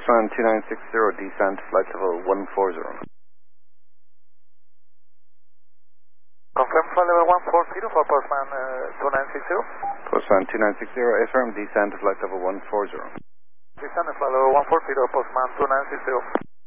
Postman 2960, descent, flight level 140. Confirm flight level 140 for Postman 2960. Postman 2960, affirm, descent, flight level 140. Descent, flight level 140, Postman 2960.